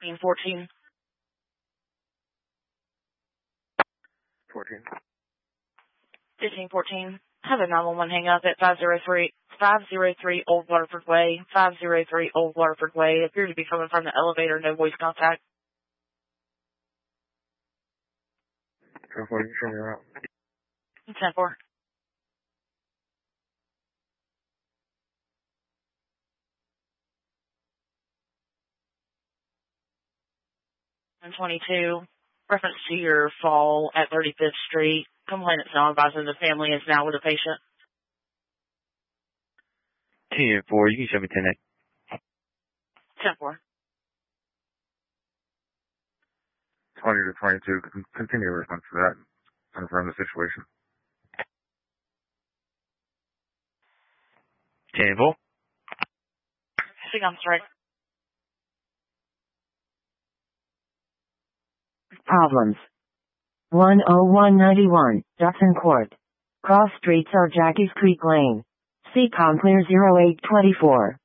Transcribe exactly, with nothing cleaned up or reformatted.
Being fourteen. fourteen. fifteen fourteen. Have a nine one one hang up at five zero three, five zero three Old Waterford Way, five zero three Old Waterford Way. Appear to be coming from the elevator, no voice contact. ten four, you can show me around. ten four. one twenty-two. Reference to your fall at thirty-fifth Street. Complainant's now advising the family is now with a patient. ten four, you can show me ten eight. ten four. twenty to twenty-two, continue response to that. Confirm the situation. ten four. Sing on strike. Problems. one oh one ninety-one, Dutton Court. Cross streets are Jackie's Creek Lane. C COM clear zero eight two four.